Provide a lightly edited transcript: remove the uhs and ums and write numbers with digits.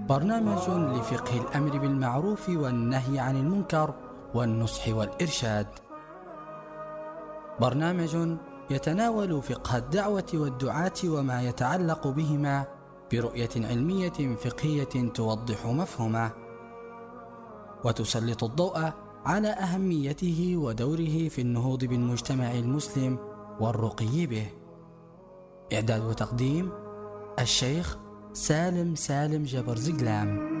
برنامج لفقه الأمر بالمعروف والنهي عن المنكر والنصح والإرشاد. برنامج يتناول فقه الدعوة والدعاة وما يتعلق بهما برؤية علمية فقهية توضح مفهومه وتسلط الضوء على أهميته ودوره في النهوض بالمجتمع المسلم والرقي به. إعداد وتقديم الشيخ سالم جبر زقلام.